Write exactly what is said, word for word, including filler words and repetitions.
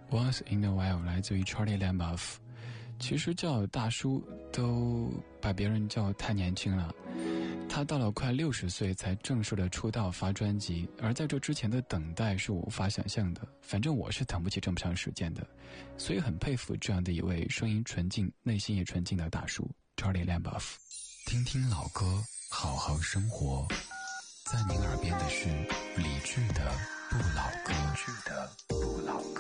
Once in a While 来自于 Charlie Lamboff。 其实叫大叔都把别人叫太年轻了，他到了快六十岁才正式的出道发专辑，而在这之前的等待是我无法想象的，反正我是等不起这么长时间的，所以很佩服这样的一位声音纯净内心也纯净的大叔 Charlie Lamboff。 听听老歌，好好生活，在您耳边的是理智的不老歌。